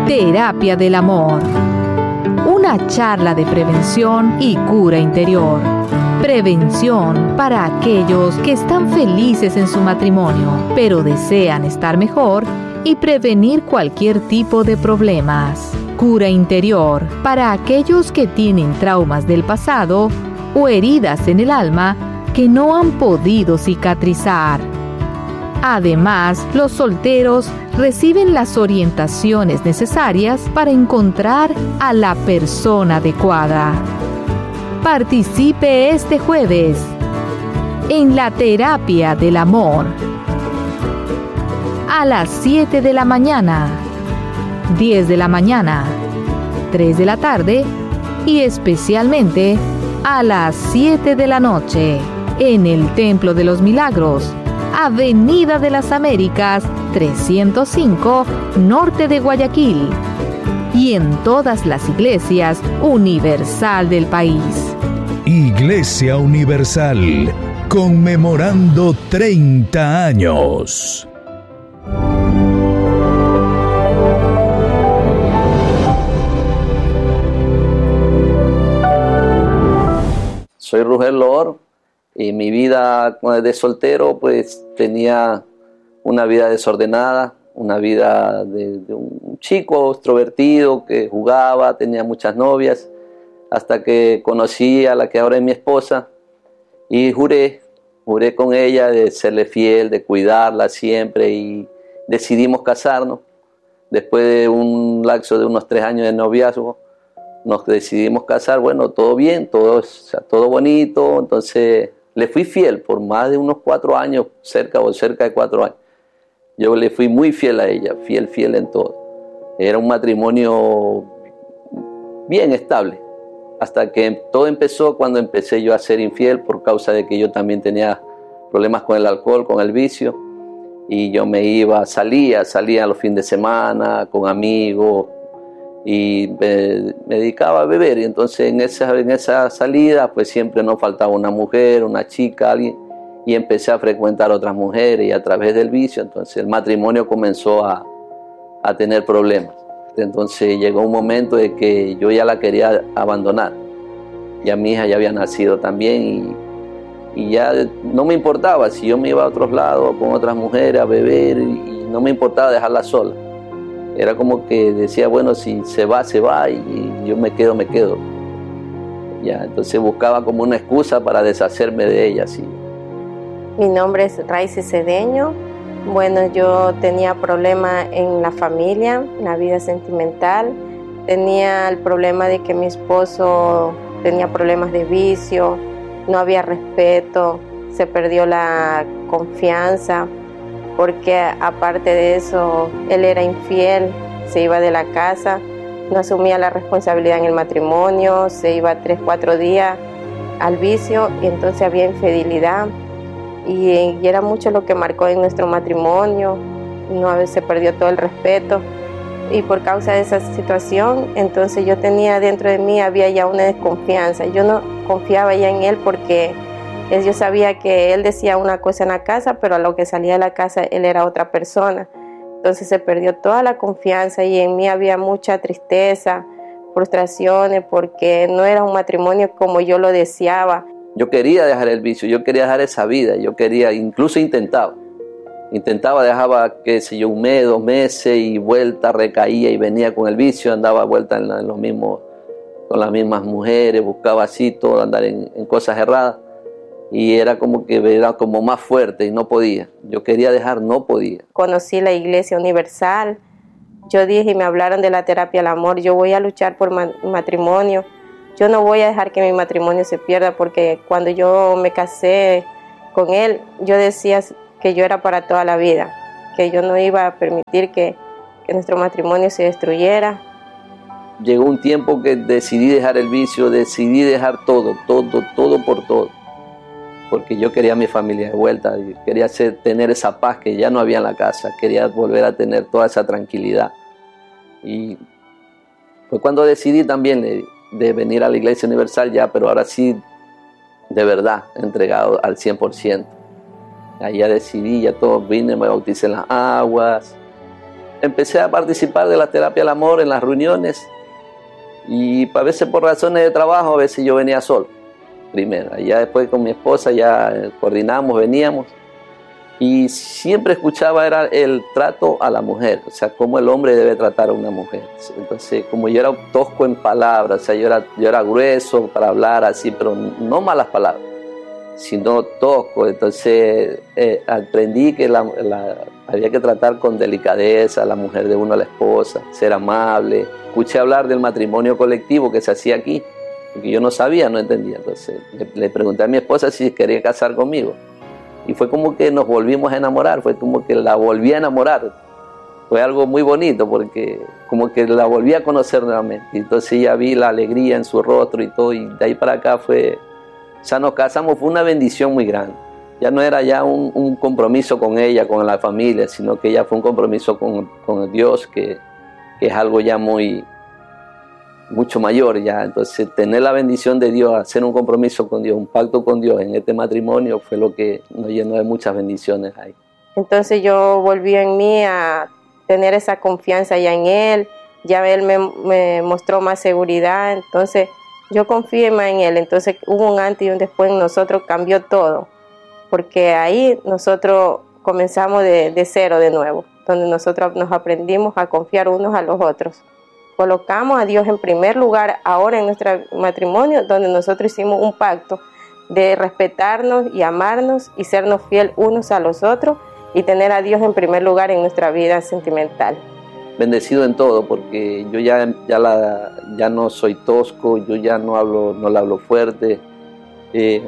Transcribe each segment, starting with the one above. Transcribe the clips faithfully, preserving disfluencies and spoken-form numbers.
Terapia del Amor. Una charla de prevención y cura interior. Prevención para aquellos que están felices en su matrimonio, pero desean estar mejor y prevenir cualquier tipo de problemas. Cura interior para aquellos que tienen traumas del pasado o heridas en el alma que no han podido cicatrizar. Además, los solteros reciben las orientaciones necesarias para encontrar a la persona adecuada. Participe este jueves en la Terapia del Amor a las siete de la mañana, diez de la mañana, tres de la tarde y especialmente a las siete de la noche en el Templo de los Milagros, Avenida de las Américas trescientos cinco, norte de Guayaquil, y en todas las iglesias universal del país. Iglesia Universal, conmemorando treinta años. Soy Rugel Lor y mi vida de soltero pues tenía una vida desordenada, una vida de, de un chico extrovertido que jugaba, tenía muchas novias, hasta que conocí a la que ahora es mi esposa y juré, juré con ella de serle fiel, de cuidarla siempre y decidimos casarnos. Después de un lapso de unos tres años de noviazgo, nos decidimos casar, bueno, todo bien, todo, o sea, todo bonito, entonces le fui fiel por más de unos cuatro años, cerca o cerca de cuatro años. Yo le fui muy fiel a ella, fiel, fiel en todo. Era un matrimonio bien estable, hasta que todo empezó cuando empecé yo a ser infiel por causa de que yo también tenía problemas con el alcohol, con el vicio, y yo me iba, salía, salía los fines de semana con amigos, y me, me dedicaba a beber, y entonces en esa, en esa salida pues siempre nos faltaba una mujer, una chica, alguien, y empecé a frecuentar otras mujeres y a través del vicio, entonces el matrimonio comenzó a, a tener problemas. Entonces llegó un momento de que yo ya la quería abandonar, ya mi hija ya había nacido también y, y ya no me importaba si yo me iba a otros lados con otras mujeres a beber y no me importaba dejarla sola. Era como que decía, bueno, si se va, se va, y yo me quedo, me quedo. Ya, entonces buscaba como una excusa para deshacerme de ella, sí. Mi nombre es Raicy Cedeño. Bueno, yo tenía problemas en la familia, en la vida sentimental. Tenía el problema de que mi esposo tenía problemas de vicio, no había respeto, se perdió la confianza, porque aparte de eso, él era infiel, se iba de la casa, no asumía la responsabilidad en el matrimonio, se iba tres, cuatro días al vicio, y entonces había infidelidad, y, y era mucho lo que marcó en nuestro matrimonio, no, a veces se perdió todo el respeto, y por causa de esa situación, entonces yo tenía dentro de mí, había ya una desconfianza, yo no confiaba ya en él porque yo sabía que él decía una cosa en la casa, pero a lo que salía de la casa él era otra persona. Entonces se perdió toda la confianza y en mí había mucha tristeza, frustraciones, porque no era un matrimonio como yo lo deseaba. Yo quería dejar el vicio, yo quería dejar esa vida, yo quería, incluso intentaba. Intentaba, dejaba, qué sé yo, un mes, dos meses y vuelta, recaía y venía con el vicio, andaba vuelta en, la, en los mismos, con las mismas mujeres, buscaba así todo, andar en, en cosas erradas. Y era como que era como más fuerte y no podía. Yo quería dejar, no podía. Conocí la Iglesia Universal. Yo dije, y me hablaron de la terapia del amor, yo voy a luchar por mi matrimonio. Yo no voy a dejar que mi matrimonio se pierda, porque cuando yo me casé con él, yo decía que yo era para toda la vida, que yo no iba a permitir que, que nuestro matrimonio se destruyera. Llegó un tiempo que decidí dejar el vicio, decidí dejar todo, todo, todo por todo. Porque yo quería a mi familia de vuelta, quería hacer, tener esa paz que ya no había en la casa, quería volver a tener toda esa tranquilidad. Y fue cuando decidí también de, de venir a la Iglesia Universal ya, pero ahora sí, de verdad, entregado al cien por ciento. Ahí ya decidí, ya todo, vine, me bauticé en las aguas, empecé a participar de la terapia del amor en las reuniones y a veces por razones de trabajo, a veces yo venía solo, primero. Ya después con mi esposa ya coordinamos, veníamos y siempre escuchaba era el trato a la mujer, o sea, cómo el hombre debe tratar a una mujer. Entonces, como yo era tosco en palabras, o sea, yo era, yo era grueso para hablar así, pero no malas palabras, sino tosco. Entonces eh, aprendí que la, la, había que tratar con delicadeza a la mujer de uno, a la esposa, ser amable. Escuché hablar del matrimonio colectivo que se hacía aquí, porque yo no sabía, no entendía. Entonces le, le pregunté a mi esposa si quería casar conmigo. Y fue como que nos volvimos a enamorar, fue como que la volví a enamorar. Fue algo muy bonito porque como que la volví a conocer nuevamente. Entonces ya vi la alegría en su rostro y todo, y de ahí para acá fue... O sea, nos casamos, fue una bendición muy grande. Ya no era ya un, un compromiso con ella, con la familia, sino que ya fue un compromiso con, con Dios, que, que es algo ya muy, mucho mayor ya. Entonces, tener la bendición de Dios, hacer un compromiso con Dios, un pacto con Dios en este matrimonio fue lo que nos llenó de muchas bendiciones ahí. Entonces yo volví en mí a tener esa confianza ya en Él, ya Él me, me mostró más seguridad, entonces yo confié más en Él. Entonces hubo un antes y un después en nosotros, cambió todo, porque ahí nosotros comenzamos de, de cero de nuevo, donde nosotros nos aprendimos a confiar unos a los otros. Colocamos a Dios en primer lugar ahora en nuestro matrimonio, donde nosotros hicimos un pacto de respetarnos y amarnos y sernos fiel unos a los otros y tener a Dios en primer lugar en nuestra vida sentimental. Bendecido en todo, porque yo ya, ya, la, ya no soy tosco, yo ya no hablo, no le hablo fuerte, eh,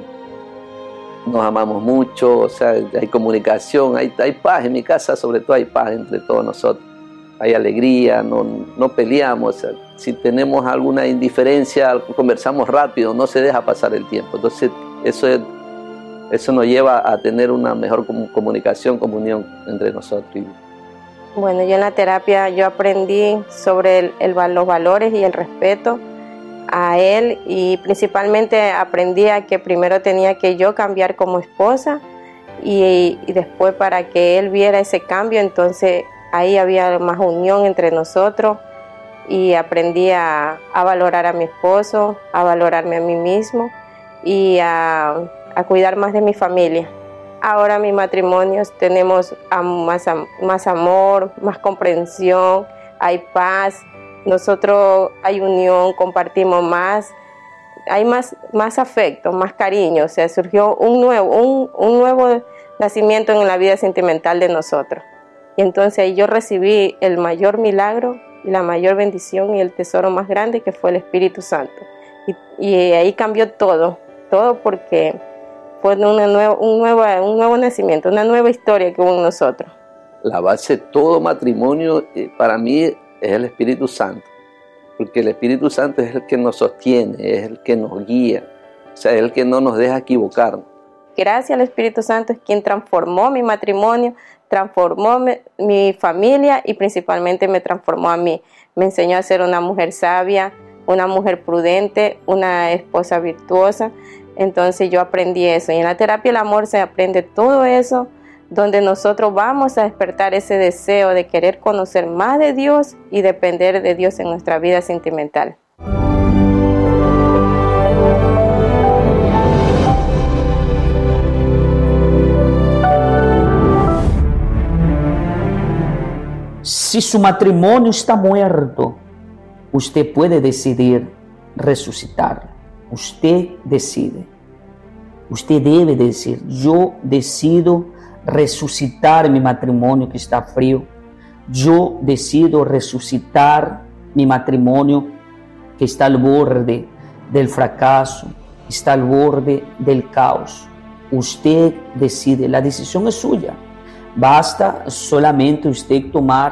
nos amamos mucho, o sea, hay comunicación, hay, hay paz en mi casa, sobre todo hay paz entre todos nosotros, hay alegría, no, no peleamos, o sea, si tenemos alguna indiferencia, conversamos rápido, no se deja pasar el tiempo. Entonces eso, es, eso nos lleva a tener una mejor comunicación, comunión entre nosotros. Bueno, yo en la terapia yo aprendí sobre el, el, los valores y el respeto a Él, y principalmente aprendí a que primero tenía que yo cambiar como esposa y, y después para que Él viera ese cambio, entonces ahí había más unión entre nosotros, y aprendí a, a valorar a mi esposo, a valorarme a mí mismo y a, a cuidar más de mi familia. Ahora mi matrimonio tenemos más, más amor, más comprensión, hay paz, nosotros hay unión, compartimos más, hay más, más afecto, más cariño, o sea, surgió un nuevo, un, un nuevo nacimiento en la vida sentimental de nosotros. Y entonces ahí yo recibí el mayor milagro y la mayor bendición y el tesoro más grande, que fue el Espíritu Santo. Y, y ahí cambió todo, todo porque fue una nueva, un, nuevo, un nuevo nacimiento, una nueva historia que hubo en nosotros. La base de todo matrimonio para mí es el Espíritu Santo, porque el Espíritu Santo es el que nos sostiene, es el que nos guía, o sea, es el que no nos deja equivocarnos. Gracias al Espíritu Santo es quien transformó mi matrimonio, transformó mi, mi familia y principalmente me transformó a mí. Me enseñó a ser una mujer sabia, una mujer prudente, una esposa virtuosa. Entonces yo aprendí eso, y en la terapia del amor se aprende todo eso, donde nosotros vamos a despertar ese deseo de querer conocer más de Dios y depender de Dios en nuestra vida sentimental. Si su matrimonio está muerto, usted puede decidir resucitarlo. Usted decide. Usted debe decir, yo decido resucitar mi matrimonio que está frío. Yo decido resucitar mi matrimonio que está al borde del fracaso, está al borde del caos. Usted decide, la decisión es suya. Basta solamente usted tomar